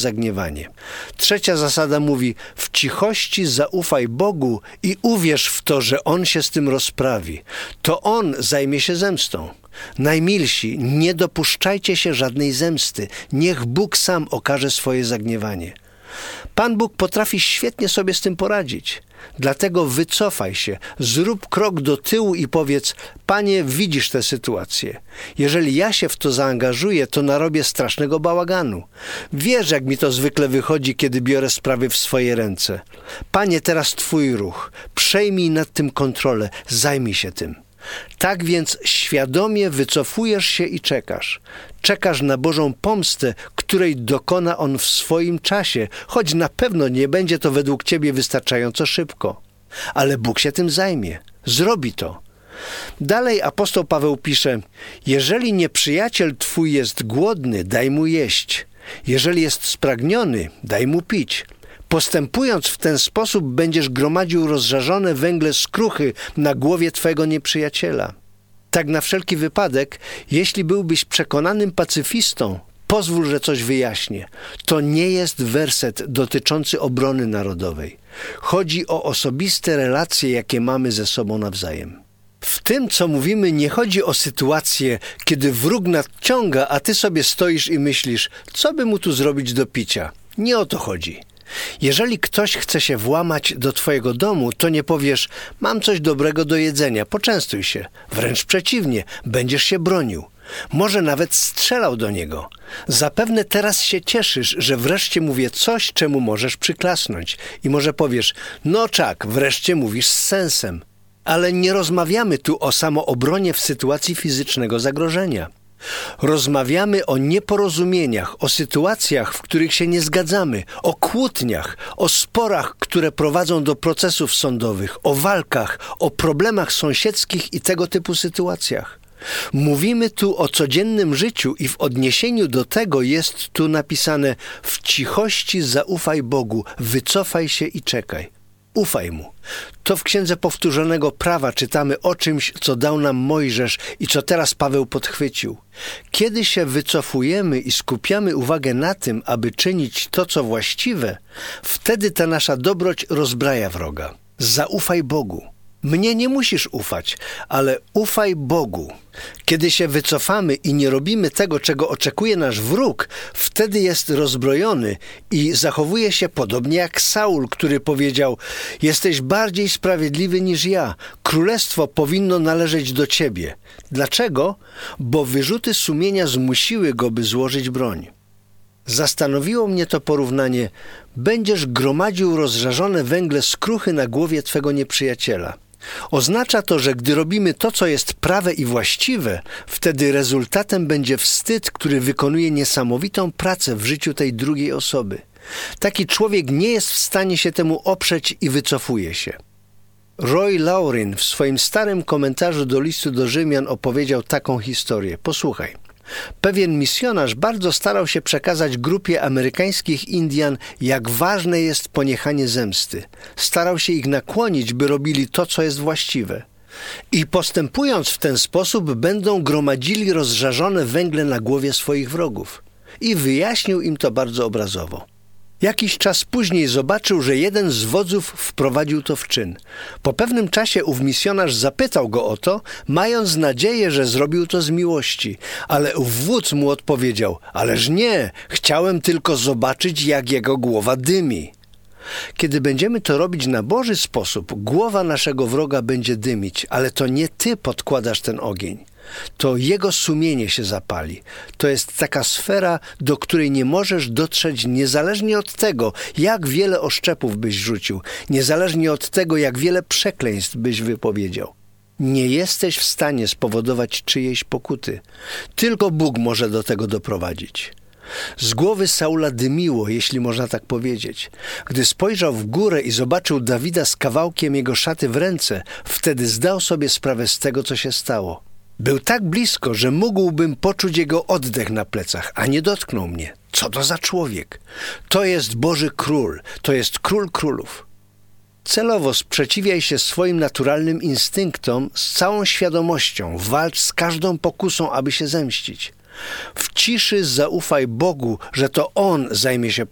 zagniewanie. Trzecia zasada mówi: w cichości zaufaj Bogu i uwierz w to, że On się z tym rozprawi. To On zajmie się zemstą. Najmilsi, nie dopuszczajcie się żadnej zemsty. Niech Bóg sam okaże swoje zagniewanie. Pan Bóg potrafi świetnie sobie z tym poradzić. Dlatego wycofaj się, zrób krok do tyłu i powiedz: Panie, widzisz tę sytuację. Jeżeli ja się w to zaangażuję, to narobię strasznego bałaganu. Wiesz, jak mi to zwykle wychodzi, kiedy biorę sprawy w swoje ręce. Panie, teraz Twój ruch. Przejmij nad tym kontrolę, zajmij się tym. Tak więc świadomie wycofujesz się i czekasz. Czekasz na Bożą pomstę, której dokona On w swoim czasie, choć na pewno nie będzie to według Ciebie wystarczająco szybko. Ale Bóg się tym zajmie. Zrobi to. Dalej apostoł Paweł pisze: jeżeli nieprzyjaciel Twój jest głodny, daj mu jeść. Jeżeli jest spragniony, daj mu pić. Postępując w ten sposób, będziesz gromadził rozżarzone węgle skruchy na głowie Twojego nieprzyjaciela. Tak na wszelki wypadek, jeśli byłbyś przekonanym pacyfistą, pozwól, że coś wyjaśnię. To nie jest werset dotyczący obrony narodowej. Chodzi o osobiste relacje, jakie mamy ze sobą nawzajem. W tym, co mówimy, nie chodzi o sytuację, kiedy wróg nadciąga, a ty sobie stoisz i myślisz: co by mu tu zrobić do picia? Nie o to chodzi. Jeżeli ktoś chce się włamać do twojego domu, to nie powiesz: mam coś dobrego do jedzenia, poczęstuj się. Wręcz przeciwnie, będziesz się bronił. Może nawet strzelał do niego. Zapewne teraz się cieszysz, że wreszcie mówię coś, czemu możesz przyklasnąć. I może powiesz: no czak, wreszcie mówisz z sensem. Ale nie rozmawiamy tu o samoobronie w sytuacji fizycznego zagrożenia. Rozmawiamy o nieporozumieniach, o sytuacjach, w których się nie zgadzamy, o kłótniach, o sporach, które prowadzą do procesów sądowych, o walkach, o problemach sąsiedzkich i tego typu sytuacjach. Mówimy tu o codziennym życiu i w odniesieniu do tego jest tu napisane: w cichości zaufaj Bogu, wycofaj się i czekaj. Ufaj Mu. To w Księdze Powtórzonego Prawa czytamy o czymś, co dał nam Mojżesz i co teraz Paweł podchwycił. Kiedy się wycofujemy i skupiamy uwagę na tym, aby czynić to, co właściwe, wtedy ta nasza dobroć rozbraja wroga. Zaufaj Bogu. Mnie nie musisz ufać, ale ufaj Bogu. Kiedy się wycofamy i nie robimy tego, czego oczekuje nasz wróg, wtedy jest rozbrojony i zachowuje się podobnie jak Saul, który powiedział: jesteś bardziej sprawiedliwy niż ja. Królestwo powinno należeć do ciebie. Dlaczego? Bo wyrzuty sumienia zmusiły go, by złożyć broń. Zastanowiło mnie to porównanie: będziesz gromadził rozżarzone węgle skruchy na głowie twego nieprzyjaciela. Oznacza to, że gdy robimy to, co jest prawe i właściwe, wtedy rezultatem będzie wstyd, który wykonuje niesamowitą pracę w życiu tej drugiej osoby. Taki człowiek nie jest w stanie się temu oprzeć i wycofuje się. Roy Laurin w swoim starym komentarzu do listu do Rzymian opowiedział taką historię. Posłuchaj. Pewien misjonarz bardzo starał się przekazać grupie amerykańskich Indian, jak ważne jest poniechanie zemsty. Starał się ich nakłonić, by robili to, co jest właściwe. I postępując w ten sposób, będą gromadzili rozżarzone węgle na głowie swoich wrogów. I wyjaśnił im to bardzo obrazowo. Jakiś czas później zobaczył, że jeden z wodzów wprowadził to w czyn. Po pewnym czasie ów misjonarz zapytał go o to, mając nadzieję, że zrobił to z miłości. Ale ów wódz mu odpowiedział: ależ nie, chciałem tylko zobaczyć, jak jego głowa dymi. Kiedy będziemy to robić na Boży sposób, głowa naszego wroga będzie dymić, ale to nie ty podkładasz ten ogień. To jego sumienie się zapali. To jest taka sfera, do której nie możesz dotrzeć niezależnie od tego, jak wiele oszczepów byś rzucił, niezależnie od tego, jak wiele przekleństw byś wypowiedział. Nie jesteś w stanie spowodować czyjejś pokuty. Tylko Bóg może do tego doprowadzić. Z głowy Saula dymiło, jeśli można tak powiedzieć. Gdy spojrzał w górę i zobaczył Dawida z kawałkiem jego szaty w ręce, wtedy zdał sobie sprawę z tego, co się stało. Był tak blisko, że mógłbym poczuć jego oddech na plecach, a nie dotknął mnie. Co to za człowiek? To jest Boży Król, to jest Król Królów. Celowo sprzeciwiaj się swoim naturalnym instynktom z całą świadomością. Walcz z każdą pokusą, aby się zemścić. W ciszy zaufaj Bogu, że to On zajmie się